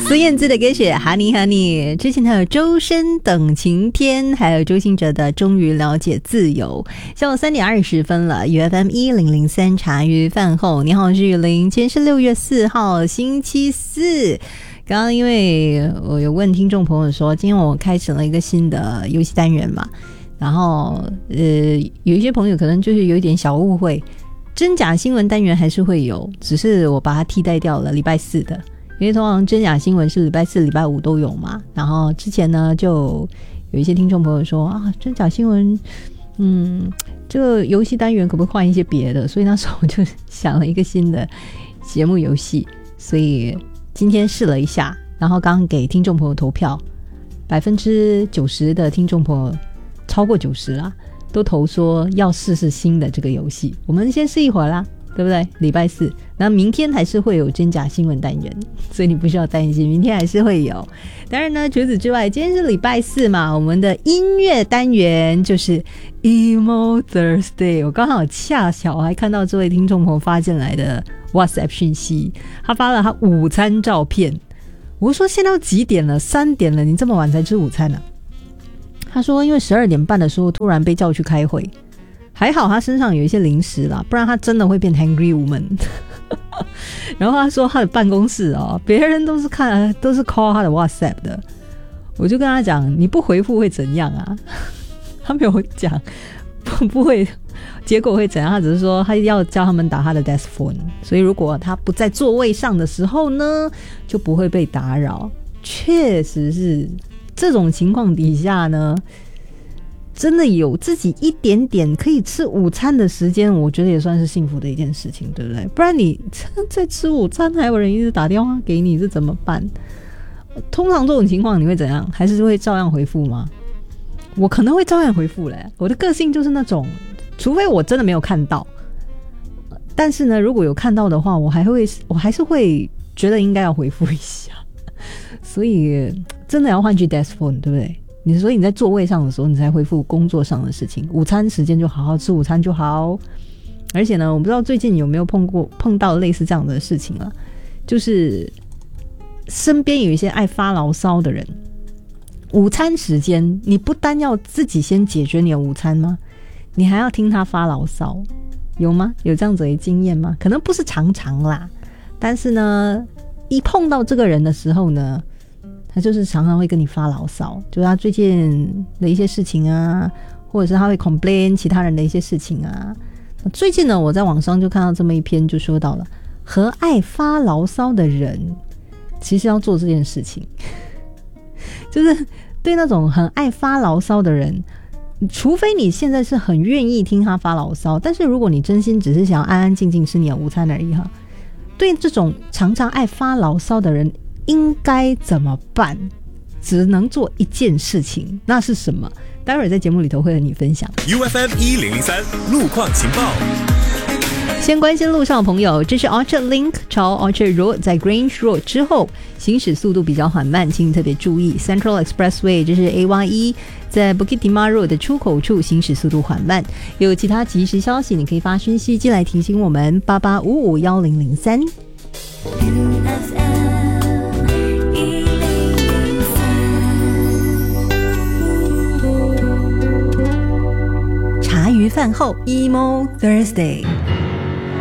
孙燕姿的歌曲 Honey Honey， 之前还有周深等晴天，还有周兴哲的终于了解自由。下午3点20分了，UFM 1003茶余饭后，你好，我是雨林，今天是6月4号星期四。刚刚因为我有问听众朋友说，今天我开始了一个新的游戏单元嘛，然后有一些朋友可能就是有一点小误会，真假新闻单元还是会有，只是我把它替代掉了礼拜四的，因为通常真假新闻是礼拜四礼拜五都有嘛。然后之前呢就有一些听众朋友说啊，真假新闻这个游戏单元可不可以换一些别的，所以那时候我就想了一个新的节目游戏，所以今天试了一下，然后刚给听众朋友投票，90%的听众朋友，超过90啦，都投说要试试新的这个游戏。我们先试一会儿啦，对不对？礼拜四，那明天还是会有真假新闻单元，所以你不需要担心，明天还是会有。当然呢，除此之外，今天是礼拜四嘛，我们的音乐单元就是 Emo Thursday。我刚好恰巧还看到这位听众朋友发进来的 WhatsApp 讯息，他发了他午餐照片。我说现在都几点了？3点了，你这么晚才吃午餐啊？他说因为12点半的时候突然被叫去开会，还好他身上有一些零食啦，不然他真的会变 hungry woman 然后他说他的办公室别人都是 call 他的 WhatsApp 的，我就跟他讲你不回复会怎样啊？他没有讲不会结果会怎样，他只是说他要叫他们打他的 desk phone， 所以如果他不在座位上的时候呢就不会被打扰。确实是这种情况底下呢，真的有自己一点点可以吃午餐的时间，我觉得也算是幸福的一件事情，对不对？不然你在吃午餐还有人一直打电话给你，是怎么办？通常这种情况你会怎样？还是会照样回复吗？我可能会照样回复嘞，我的个性就是那种除非我真的没有看到，但是呢如果有看到的话，我还是会觉得应该要回复一下。所以真的要换去 desk phone， 对不对？所以你在座位上的时候你才回复工作上的事情，午餐时间就好好吃午餐就好。而且呢，我不知道最近有没有碰到类似这样的事情了，就是身边有一些爱发牢骚的人，午餐时间你不单要自己先解决你的午餐吗？你还要听他发牢骚，有吗？有这样子的经验吗？可能不是常常啦，但是呢一碰到这个人的时候呢，他就是常常会跟你发牢骚，就是他最近的一些事情啊，或者是他会 complain 其他人的一些事情啊。最近呢，我在网上就看到这么一篇，就说到了和爱发牢骚的人其实要做这件事情就是对那种很爱发牢骚的人，除非你现在是很愿意听他发牢骚，但是如果你真心只是想要安安静静吃你的午餐而已哈，对这种常常爱发牢骚的人应该怎么办？只能做一件事情，那是什么？待会儿在节目里头会和你分享。 UFM 1003路况情报。 先关心路上的朋友，这是 Orchard Link 朝 Orchard Road 在 Grange Road 之后行驶速度比较缓慢，请你特别注意。 Central Expressway 这是 AY1 在 Bukit Timah Road 的出口处行驶速度缓慢。有其他即时消息你可以发讯息进来提醒我们88551003。茶余饭后 Emo Thursday。